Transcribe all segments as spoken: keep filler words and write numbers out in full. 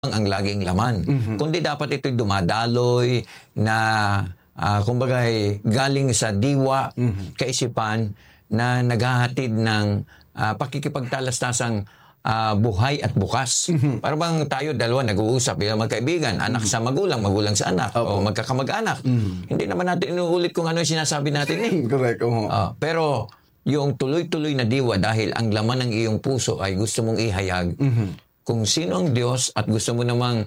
ang laging laman. Mhm. Kundi dapat ito'y dumadaloy na ah, kumbaga eh, galing sa diwa, Mhm. kaisipan na naghahatid ng ah, pakikipagtalastasang ah, buhay at bukas. Mhm. Para bang tayo dalawa nag-uusap bilang magkaibigan, anak sa magulang, magulang sa anak, o magkakamag-anak. Mhm. Hindi naman natin inuulit kung ano yung sinasabi natin eh. Correct. oo. Ah, pero yung tuloy-tuloy na diwa dahil ang laman ng iyong puso ay gusto mong ihayag Mhm. kung sino ang Diyos at gusto mo namang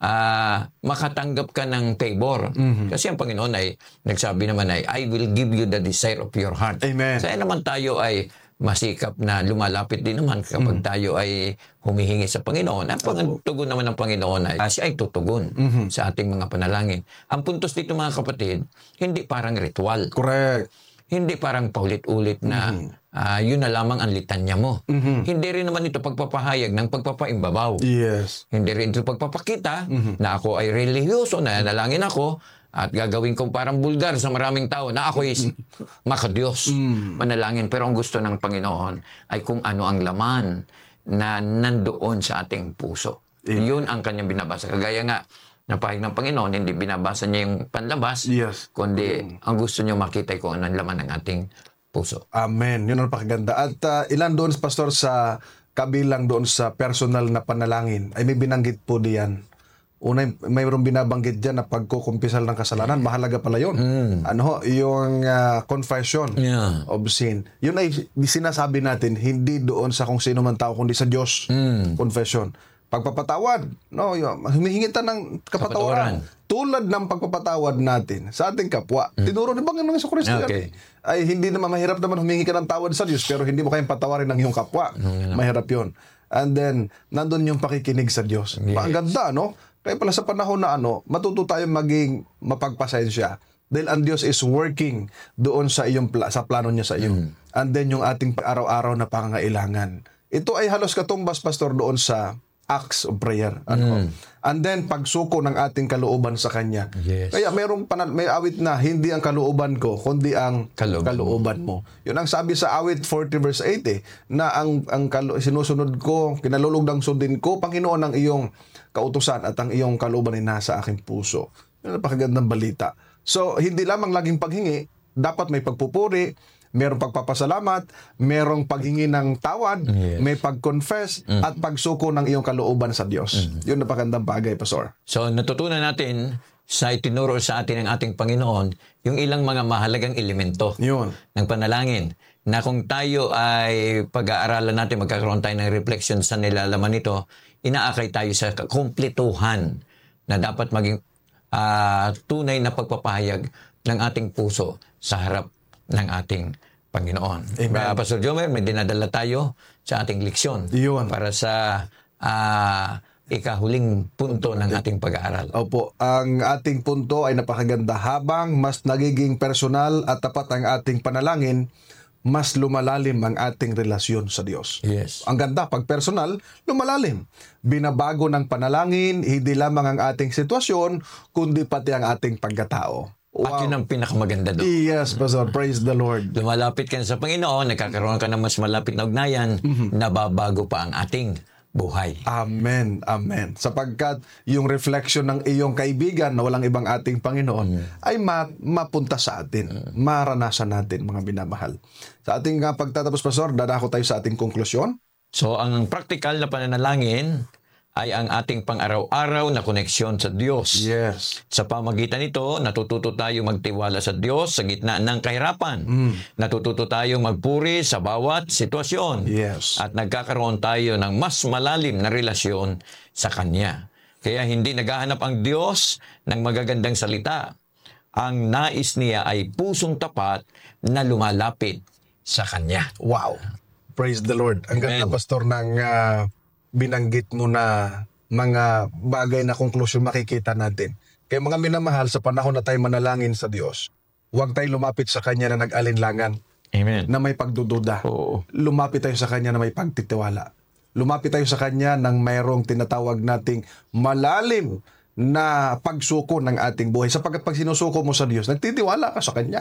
ah, makatanggap ka ng favor. Mhm. Kasi ang Panginoon ay nagsabi naman ay, I will give you the desire of your heart. Amen. Kaya naman tayo ay masikap na lumalapit din naman kapag tayo ay humihingi sa Panginoon. Ang pang- tugon naman ng Panginoon ay, ah, siya ay tutugon Mhm. sa ating mga panalangin. Ang puntos dito mga kapatid, hindi parang ritual. Correct. Hindi parang paulit-ulit na ah, yun na lamang ang litanya mo. Mhm. Hindi rin naman ito pagpapahayag ng pagpapaimbabaw. Yes. Hindi rin ito pagpapakita na ako ay religyoso, na nalangin ako at gagawin kong parang bulgar sa maraming tao na ako is makadiyos, manalangin. Pero ang gusto ng Panginoon ay kung ano ang laman na nandoon sa ating puso. Yun ang kanyang binabasa. Kagaya nga, napahig ng Panginoon, hindi binabasa niya yung panlabas, Yes. kundi ang gusto niyo makita ay kung ano ang laman ng ating puso. Amen. Yun ang pakaganda. At ah, ilan doon, Pastor, sa kabilang doon sa personal na panalangin, ay may binanggit po diyan. Una, mayroong binabanggit dyan na pagkukumpisal ng kasalanan. Mahalaga pala yun. Ano ho, yung ah, confession Yeah. of sin. Yun ay sinasabi natin, hindi doon sa kung sino man tao, kundi sa Diyos. Confession. Pagpapatawad. No, yun, humihingi tayo ng kapatawaran. Tulad ng pagpapatawad natin sa ating kapwa. Tinuro ni Panginoon sa Kristo yan. Okay. Ay hindi naman mahirap naman humingi ka ng tawad sa Diyos, pero hindi mo kayang patawarin ng iyong kapwa. Mahirap yun. And then, nandun yung pakikinig sa Diyos. Ang ganda, no? Kaya pala sa panahon na ano, matuto tayong maging mapagpasensya. Dahil ang Diyos is working doon sa iyong pla- sa plano niya sa iyo. And then yung ating araw-araw na pangangailangan. Ito ay halos katumbas, Pastor, doon sa acts of prayer. Ano? And then pagsuko ng ating kalooban sa Kanya. Yes. Kaya mayroong panal- may awit na hindi ang kalooban ko, kundi ang Kalooban kalooban mo. Yun ang sabi sa awit forty verse eight eh, na ang, ang kalo- sinusunod ko, kinalulugdang sundin ko, Panginoon, ang iyong kautusan at ang iyong kalooban ay nasa aking puso. Yun ang napakagandang balita. So, hindi lamang laging paghingi, dapat may pagpupuri, merong pagpapasalamat, merong paghingi ng tawad, Yes. may pag-confess, at pagsuko ng iyong kalooban sa Diyos. Yun ang napakagandang bagay, Pastor. So natutunan natin sa itinuro sa atin ng ating Panginoon yung ilang mga mahalagang elemento Yun. ng panalangin na kung tayo ay pag-aaralan natin, magkakaroon tayo ng reflection sa nilalaman nito, inaakay tayo sa kumpletuhan na dapat maging ah, tunay na pagpapahayag ng ating puso sa harap ng ating Panginoon. Amen. Uh, Pastor Jomer, may dinadala tayo sa ating leksyon Yun. para sa ah, ikahuling punto ng ating pag-aaral. Opo, ang ating punto ay napakaganda. Habang mas nagiging personal at tapat ang ating panalangin, mas lumalalim ang ating relasyon sa Diyos. Yes. Ang ganda, pag personal, lumalalim. Binabago ng panalangin, hindi lamang ang ating sitwasyon, kundi pati ang ating pagkatao. At yun ang pinakamaganda doon. Yes, Pastor. Praise the Lord. Lumalapit ka na sa Panginoon, nagkakaroon ka ng mas malapit na ugnayan, nababago pa ang ating buhay. Amen, amen. Sapagkat yung reflection ng iyong kaibigan na walang ibang ating Panginoon ay ma- mapunta sa atin, maranasan natin, mga binamahal. Sa ating uh, pagtatapos, Pastor, dadako tayo sa ating konklusyon. So, ang practical na pananalangin ay ang ating pang-araw-araw na koneksyon sa Diyos. Yes. Sa pamagitan nito, natututo tayo magtiwala sa Diyos sa gitna ng kahirapan. Natututo tayong magpuri sa bawat sitwasyon. Yes. At nagkakaroon tayo ng mas malalim na relasyon sa Kanya. Kaya hindi naghahanap ang Diyos ng magagandang salita. Ang nais niya ay pusong tapat na lumalapit sa Kanya. Wow. Praise the Lord. Ang ganda, Amen. Pastor, ng uh, binanggit mo na mga bagay na konklusyon makikita natin. Kaya mga minamahal, sa panahon na tayo manalangin sa Diyos, huwag tayo lumapit sa Kanya na nag-alinlangan, Amen. na may pagdududa. Oo. Lumapit tayo sa Kanya na may pagtitiwala. Lumapit tayo sa Kanya ng mayroong tinatawag nating malalim na pagsuko ng ating buhay. Sapagkat pag sinusuko mo sa Diyos, nagtitiwala ka sa Kanya.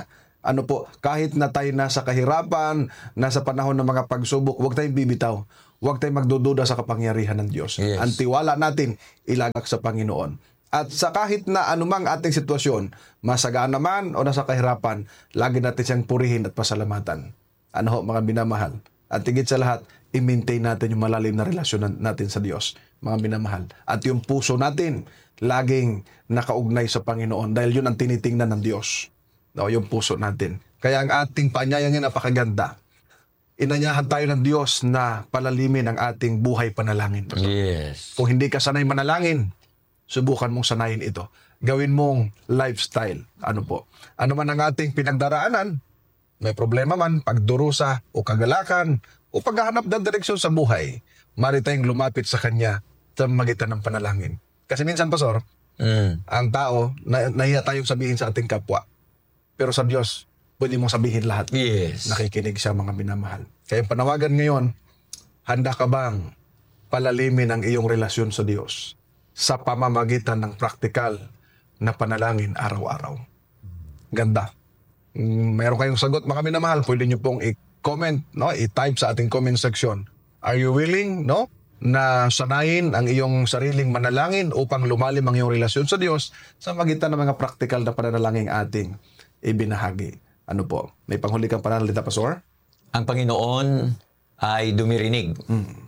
Ano po, kahit na tayo nasa kahirapan, nasa panahon ng mga pagsubok, huwag tayong bibitaw. Huwag tayong magdududa sa kapangyarihan ng Diyos. Yes. Ang tiwala natin, ilagak sa Panginoon. At sa kahit na anumang ating sitwasyon, masagaan naman o nasa kahirapan, lagi natin siyang purihin at pasalamatan. Ano ho, mga minamahal? At higit sa lahat, i-maintain natin yung malalim na relasyon natin sa Diyos, mga minamahal. At yung puso natin, laging nakaugnay sa Panginoon dahil yun ang tinitingnan ng Diyos. No, yung puso natin. Kaya ang ating paanyayang yan napakaganda. Inanyahan tayo ng Diyos na palalimin ang ating buhay panalangin. Yes. Kung hindi ka sanay manalangin, subukan mong sanayin ito. Gawin mong lifestyle. Ano po? Ano man ang ating pinagdaraanan, may problema man, pagdurusa o kagalakan o paghahanap ng direksyon sa buhay, mari tayong lumapit sa Kanya sa magitan ng panalangin. Kasi minsan, Pastor, Mm. ang tao, na, nahiya tayong sabihin sa ating kapwa. Pero sa Diyos, pwede mong sabihin lahat. Yes. Nakikinig siya, mga minamahal. Kaya panawagan ngayon, handa ka bang palalimin ang iyong relasyon sa Diyos sa pamamagitan ng praktikal na panalangin araw-araw? Ganda. Mm, Mayroon kayong sagot, mga minamahal, pwede nyo pong i-comment, no? I-type sa ating comment section. Are you willing, no? Na sanayin ang iyong sariling manalangin upang lumalim ang iyong relasyon sa Diyos sa magitan ng mga praktikal na pananalangin ating ibinahagi. Ano po? May panghuli kang pananalita, Pastor? Ang Panginoon ay dumirinig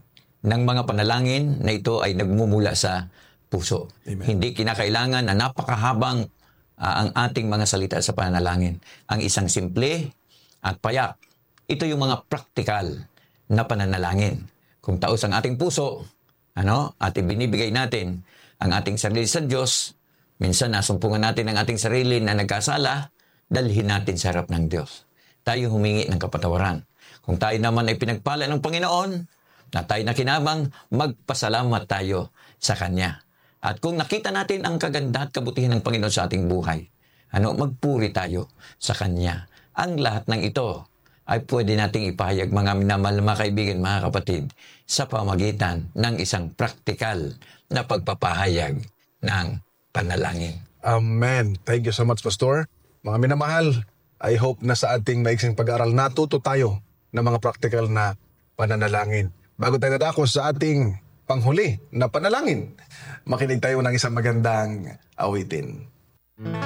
ng mga panalangin na ito ay nagmumula sa puso. Amen. Hindi kinakailangan na napakahabang ah, ang ating mga salita sa panalangin. Ang isang simple at payak. Ito yung mga praktikal na pananalangin. Kung taos ang ating puso, ano, at ibinibigay natin ang ating sarili sa Diyos, minsan nasumpungan natin ang ating sarili na nagkasala, dalhin natin sa harap ng Diyos. Tayo humingi ng kapatawaran. Kung tayo naman ay pinagpala ng Panginoon, na tayo nakinabang, magpasalamat tayo sa Kanya. At kung nakita natin ang kaganda at kabutihan ng Panginoon sa ating buhay, ano, magpuri tayo sa Kanya. Ang lahat ng ito ay pwede nating ipahayag, mga minamahal, mga kaibigan, mga kapatid, sa pamagitan ng isang praktikal na pagpapahayag ng panalangin. Amen. Thank you so much, Pastor. Mga minamahal, I hope na sa ating maiksing pag-aaral natuto tayo ng mga praktikal na pananalangin. Bago tayo nadako sa ating panghuli na panalangin, makinig tayo ng isang magandang awitin.